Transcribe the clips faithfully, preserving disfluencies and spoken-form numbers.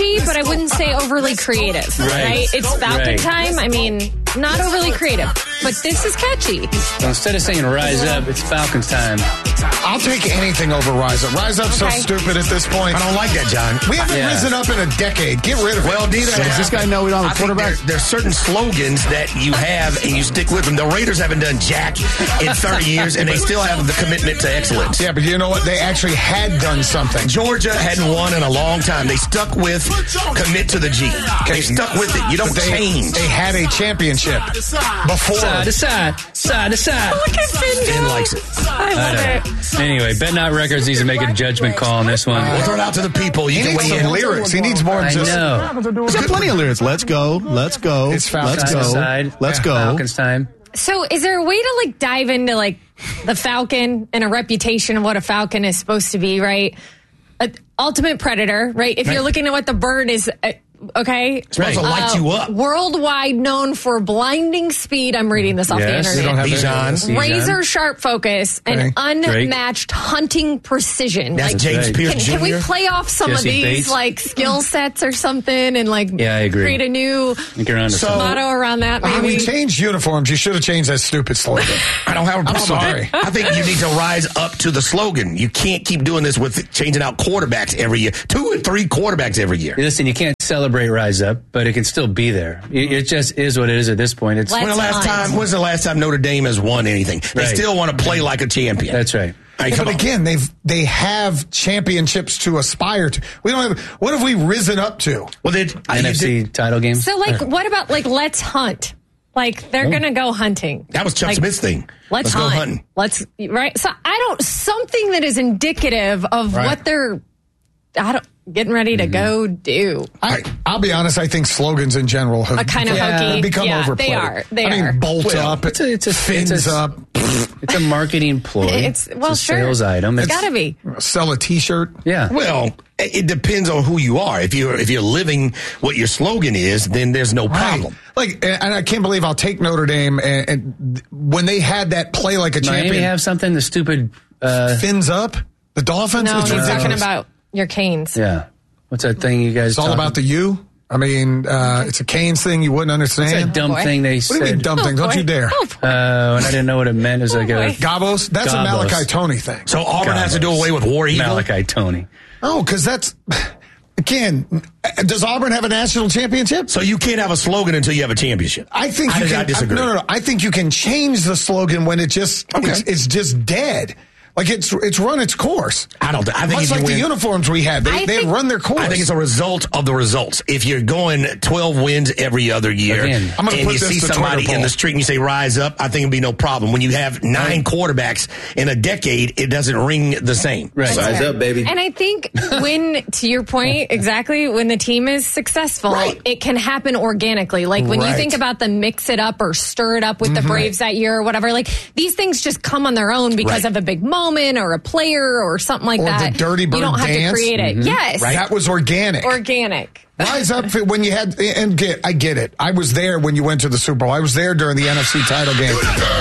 catchy, but I wouldn't say overly creative. Right? right? It's Falcon right. time. I mean, not overly creative, but this is catchy. So instead of saying Rise Up, it's Falcons time. I'll take anything over Rise Up. Rise Up's Okay. so stupid at this point. I don't like that, John. We haven't Yeah. risen up in a decade. Get rid of it. Well, neither So does this guy know we don't have a I think quarterback? There, there's certain slogans that you have and you stick with them. The Raiders haven't done jack in thirty years, and they still have the commitment to excellence. Yeah, but you know what? They actually had done something. Georgia hadn't won in a long time. They stuck with commit to the G. They stuck with it. You don't But they, change. They had a championship before. Side to side, side to side. Look at Finn Finn go. likes it. I love I it. know. Anyway, Bet Not Records needs to make a judgment call on this one. We'll throw it out to the people. You He can needs weigh some in. lyrics. He needs more than I just. know. He's got plenty of lyrics. Let's go. Let's go. It's Falcons. Let's Side to go. side. Let's Yeah. go. Falcons time. So is there a way to like dive into like the Falcon and a reputation of what a Falcon is supposed to be, right? A ultimate predator, right? If Right. you're looking at what the bird is, uh, okay? Supposed to light you up. Worldwide known for blinding speed. I'm reading this off Yes. the We don't internet. have Bijan. Bijan. Razor sharp focus and Okay. unmatched hunting precision. That's Like, James right. Pierce can, Junior can we play off some Jesse of these Bates. like skill sets or something and like Yeah, I agree. create a new I think you're on to So- something. motto around that? I Maybe. mean, change uniforms. You should have changed that stupid slogan. I don't have a problem sorry. with it. I think you need to rise up to the slogan. You can't keep doing this with changing out quarterbacks every year. Two and three quarterbacks every year. Listen, you can't celebrate Rise Up, but it can still be there. It, it just is what it is at this point. It's Let's When the last hunt. time? When's the last time Notre Dame has won anything? They Right. still want to play like a champion. That's right. All right, Yeah, come but on. again, they've they have championships to aspire to. We don't have. What have we risen up to? Well, they, N F C title game. So, like, what about, like, let's hunt? Like, they're going to go hunting. that was Chuck Like, Smith's thing. Let's, go hunt. hunting. Let's, right? So, I don't, something that is indicative of Right. what they're, I don't, getting ready to go do. I, I'll be honest. I think slogans in general have A kind of become, hokey. become Yeah, overplayed. they are. They I mean, are. bolt Well, up. it's a- it's a- fins it's a- up. It's a marketing ploy. It's, well, it's a sure. sales item. It's got to be. Sell a T-shirt. Yeah. Well, it depends on who you are. If you're if you're living what your slogan is, then there's no problem. Like, and I can't believe I'll take Notre Dame and, and when they had that play like a Miami champion. have something. The stupid. Uh, fins up. The Dolphins. No, it's he's ridiculous. talking about your canes. yeah. What's that thing you guys? It's all talking- about the U. I mean, uh, it's a Canes thing you wouldn't What's that understand. dumb boy. thing they What do you said? mean dumb Oh, thing? Don't boy. you dare. Oh, boy. Uh, and I didn't know what it meant. It was like Oh, a boy. Gabos? That's Gabos. a Malachi Tony thing. So Auburn has to do away with War Eagle. Malachi Tony. Oh, because that's, again, does Auburn have a national championship? So you can't have a slogan until you have a championship. I think I, you I can. disagree. No, no, no. I think you can change the slogan when it just Okay. it's, it's just dead. Like it's it's run its course. I don't. I think Much if you like the win- uniforms we had, they I they think- run their course. I think it's a result of the results. If you're going twelve wins every other year, Again, I'm gonna and put you this see to somebody Twitter in the poll. street and you say rise up, I think it'd be no problem. When you have nine quarterbacks in a decade, it doesn't ring the same. Right. Rise up, baby. And I think when, to your point, exactly, when the team is successful, Right. it can happen organically. Like when you Right. think about the mix it up or stir it up with the Braves that year or whatever, like these things just come on their own because Right. of a big moment or a player or something like Or the that. Dirty Bird You don't have dance. to create it. Yes. That was organic. Organic. Rise up when you had and get. I get it. I was there when you went to the Super Bowl. I was there during the N F C title game.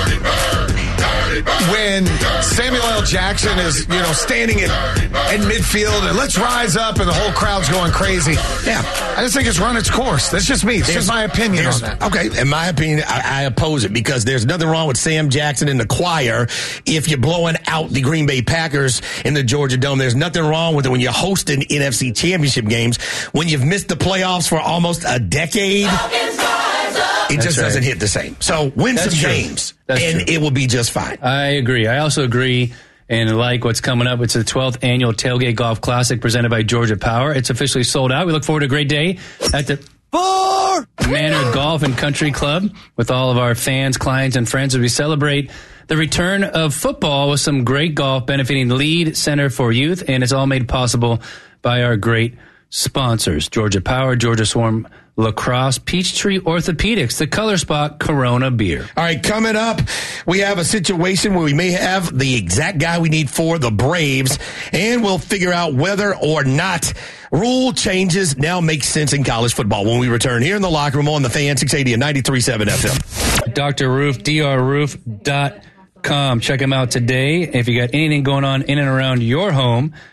When Samuel L. Jackson is, you know, standing in, in midfield and let's rise up and the whole crowd's going crazy. Yeah. I just think it's run its course. That's just me. It's There's- just my opinion on there's- that. Okay, in my opinion, I, I oppose it because there's nothing wrong with Sam Jackson in the choir if you're blowing out the Green Bay Packers in the Georgia Dome. There's nothing wrong with it when you're hosting N F C championship games. When you've missed the playoffs for almost a decade, it just right. doesn't hit the same. So win That's some true. games, That's and true. it will be just fine. I agree. I also agree and like what's coming up. It's the twelfth annual Tailgate Golf Classic presented by Georgia Power. It's officially sold out. We look forward to a great day at the Four Manor Golf and Country Club with all of our fans, clients, and friends as we celebrate the return of football with some great golf benefiting Lead Center for Youth. And it's all made possible by our great sponsors, Georgia Power, Georgia Swarm Lacrosse, Peachtree Orthopedics, the Color Spot, Corona Beer. All right, coming up, we have a situation where we may have the exact guy we need for the Braves, and we'll figure out whether or not rule changes now make sense in college football when we return here in the locker room on the Fan six eighty and ninety-three point seven F M. Doctor Roof, D R roof dot com. Check them out today. If you got anything going on in and around your home,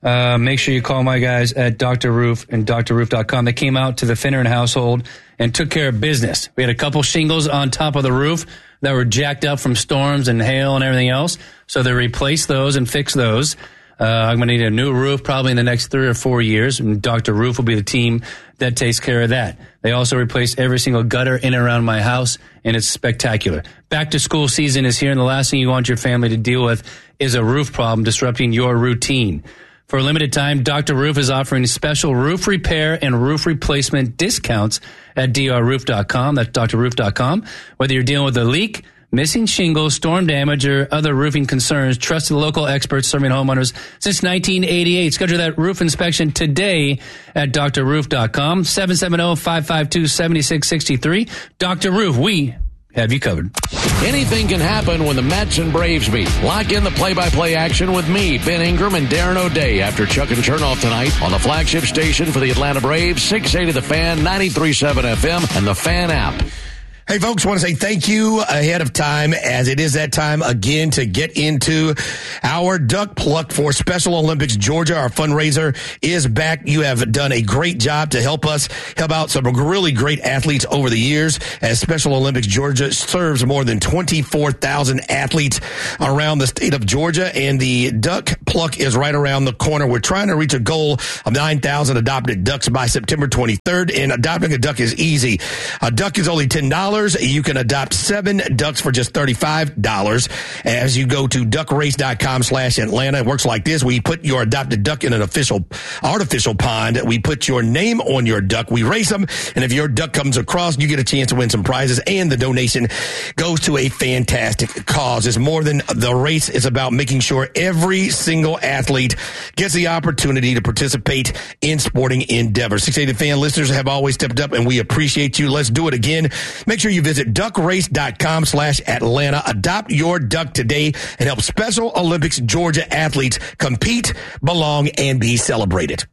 uh, make sure you call my guys at Doctor Roof and D R roof dot com. They came out to the Finneran household and took care of business. We had a couple shingles on top of the roof that were jacked up from storms and hail and everything else. So they replaced those and fixed those. Uh, I'm going to need a new roof probably in the next three or four years, and Doctor Roof will be the team that takes care of that. They also replaced every single gutter in and around my house, and it's spectacular. Back to school season is here, and the last thing you want your family to deal with is a roof problem disrupting your routine. For a limited time, Doctor Roof is offering special roof repair and roof replacement discounts at D R roof dot com. That's D R roof dot com. Whether you're dealing with a leak, missing shingles, storm damage, or other roofing concerns, trusted local experts serving homeowners since nineteen eighty-eight. Schedule that roof inspection today at D R roof dot com. seven seven zero, five five two, seven six six three. Doctor Roof, we have you covered. Anything can happen when the Mets and Braves meet. Lock in the play-by-play action with me, Ben Ingram, and Darren O'Day after Chuck and Chernoff tonight on the flagship station for the Atlanta Braves, six eighty The Fan, ninety-three point seven F M, and the Fan app. Hey, folks, want to say thank you ahead of time, as it is that time again to get into our Duck Pluck for Special Olympics Georgia. Our fundraiser is back. You have done a great job to help us help out some really great athletes over the years, as Special Olympics Georgia serves more than twenty-four thousand athletes around the state of Georgia, and the Duck Pluck is right around the corner. We're trying to reach a goal of nine thousand adopted ducks by September twenty-third, and adopting a duck is easy. A duck is only ten dollars. You can adopt seven ducks for just thirty-five dollars as you go to duck race dot com slash Atlanta. It works like this. We put your adopted duck in an official artificial pond. We put your name on your duck. We race them. And if your duck comes across, you get a chance to win some prizes. And the donation goes to a fantastic cause. It's more than the race. It's about making sure every single athlete gets the opportunity to participate in sporting endeavors. six eighty Fan listeners have always stepped up, and we appreciate you. Let's do it again. Make sure you visit duck race dot com slash Atlanta. Adopt your duck today and help Special Olympics Georgia athletes compete, belong, and be celebrated.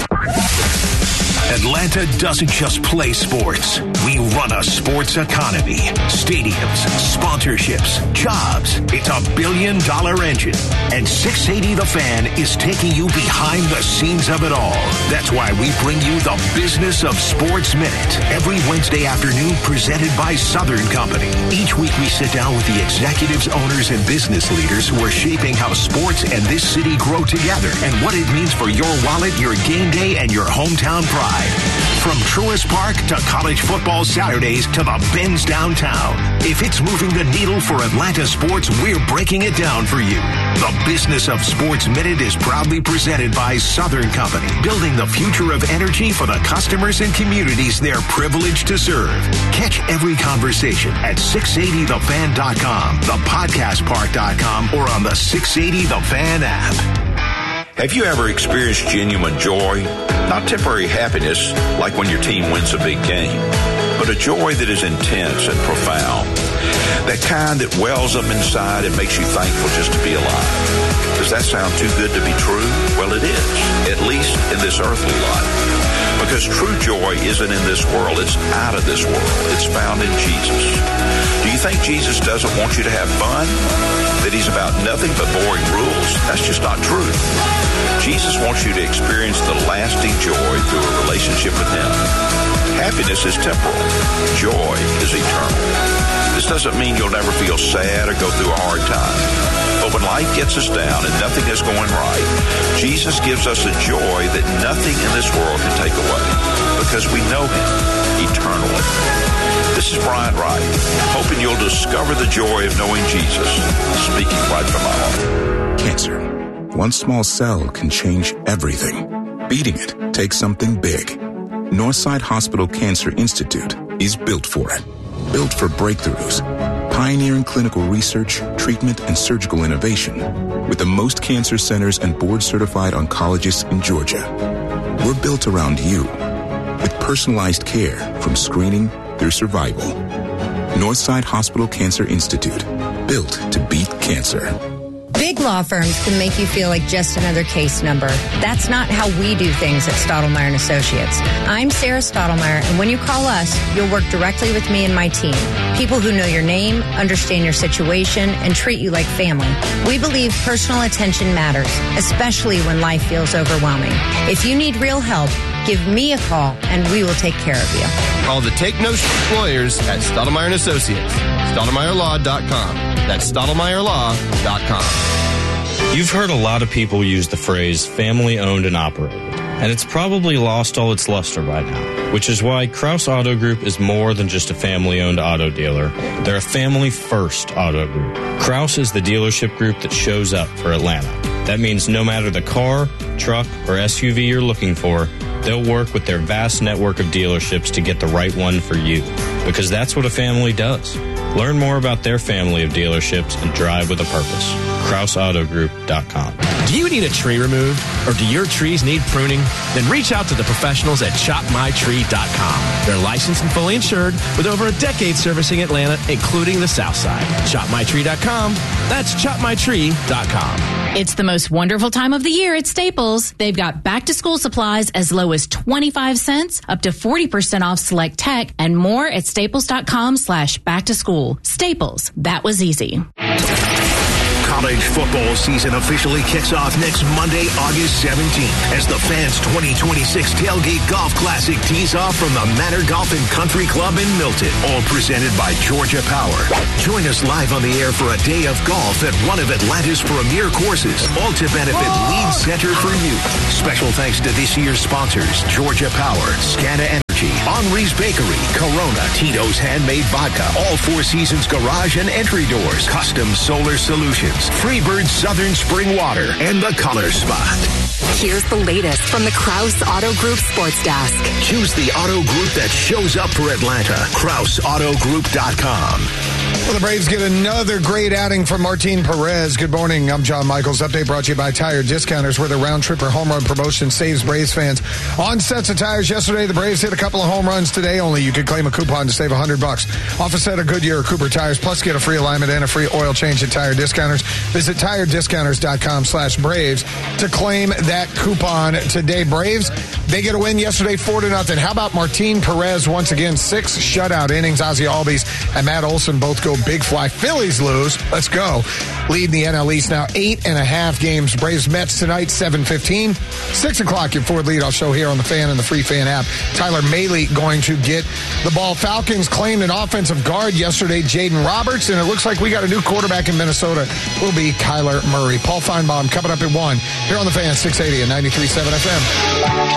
Atlanta doesn't just play sports. We run a sports economy. Stadiums, sponsorships, jobs. It's a billion dollar engine. And six eighty The Fan is taking you behind the scenes of it all. That's why we bring you the Business of Sports Minute every Wednesday afternoon, presented by Southern Company. Each week we sit down with the executives, owners, and business leaders who are shaping how sports and this city grow together and what it means for your wallet, your game day, and your hometown pride. From Truist Park to college football Saturdays to the Benz downtown. If it's moving the needle for Atlanta sports, we're breaking it down for you. The Business of Sports Minute is proudly presented by Southern Company, building the future of energy for the customers and communities they're privileged to serve. Catch every conversation at six eighty the fan dot com, the podcast park dot com, or on the six eighty The Fan app. Have you ever experienced genuine joy? Not temporary happiness like when your team wins a big game, but a joy that is intense and profound. That kind that wells up inside and makes you thankful just to be alive. Does that sound too good to be true? Well, it is, at least in this earthly life. Because true joy isn't in this world, it's out of this world. It's found in Jesus. Do you think Jesus doesn't want you to have fun? That he's about nothing but boring rules? That's just not true. Jesus wants you to experience the lasting joy through a relationship with him. Happiness is temporal. Joy is eternal. This doesn't mean you'll never feel sad or go through a hard time. But when life gets us down and nothing is going right, Jesus gives us a joy that nothing in this world can take away, because we know him eternally. This is Brian Wright, hoping you'll discover the joy of knowing Jesus, speaking right from my heart. Cancer. One small cell can change everything. Beating it takes something big. Northside Hospital Cancer Institute is built for it. Built for breakthroughs, pioneering clinical research, treatment, and surgical innovation with the most cancer centers and board-certified oncologists in Georgia. We're built around you with personalized care from screening through survival. Northside Hospital Cancer Institute, built to beat cancer. Big law firms can make you feel like just another case number. That's not how we do things at Stottlemyre and Associates. I'm Sarah Stottlemyre, and when you call us, you'll work directly with me and my team. People who know your name, understand your situation, and treat you like family. We believe personal attention matters, especially when life feels overwhelming. If you need real help, give me a call, and we will take care of you. Call the Take No Sh- Lawyers at Stottlemyre and Associates. Stottlemyre Law dot com. That's Stottlemyre Law dot com. You've heard a lot of people use the phrase family owned and operated, and it's probably lost all its luster by now, which is why Kraus Auto Group is more than just a family owned auto dealer. They're a family first auto group. Kraus is the dealership group that shows up for Atlanta. That means no matter the car, truck, or S U V you're looking for, they'll work with their vast network of dealerships to get the right one for you, because that's what a family does. Learn more about their family of dealerships and drive with a purpose. Kraus Auto Group dot com. Do you need a tree removed, or do your trees need pruning? Then reach out to the professionals at Chop My Tree dot com. They're licensed and fully insured with over a decade servicing Atlanta, including the South Side. Chop My Tree dot com. That's Chop My Tree dot com. It's the most wonderful time of the year at Staples. They've got back-to-school supplies as low as twenty-five cents, up to forty percent off select tech, and more at staples dot com slash back to school. Staples, that was easy. College football season officially kicks off next Monday, August seventeenth, as the Fans twenty twenty-six Tailgate Golf Classic tees off from the Manor Golf and Country Club in Milton, all presented by Georgia Power. Join us live on the air for a day of golf at one of Atlanta's premier courses, all to benefit Lead Center for Youth. Special thanks to this year's sponsors, Georgia Power, Scana Energy, Henri's Bakery, Corona, Tito's Handmade Vodka, All Four Seasons Garage and Entry Doors, Custom Solar Solutions, Freebird Southern Spring Water, and The Color Spot. Here's the latest from the Kraus Auto Group Sports Desk. Choose the auto group that shows up for Atlanta. Kraus Auto Group dot com. Well, the Braves get another great outing from Martin Perez. Good morning. I'm John Michaels. Update brought to you by Tire Discounters, where the round trip or home run promotion saves Braves fans on sets of tires. Yesterday, the Braves hit a couple of home runs. Today only, you could claim a coupon to save one hundred bucks off a set of Goodyear or Cooper tires, plus get a free alignment and a free oil change at Tire Discounters. Visit tire discounters dot com slash Braves to claim that coupon today. Braves, they get a win yesterday, four to nothing. How about Martin Perez once again? Six shutout innings. Ozzie Albies and Matt Olson both go big fly. Phillies lose. Let's go. Leading the N L East now eight and a half games. Braves Mets tonight, seven fifteen. Six o'clock, your Ford leadoff show here on the Fan and the Free Fan app. Tyler Mahle going to get the ball. Falcons claimed an offensive guard yesterday, Jaden Roberts, and it looks like we got a new quarterback in Minnesota. Will be Kyler Murray. Paul Feinbaum coming up at one here on the Fan, six eighty and ninety-three point seven F M.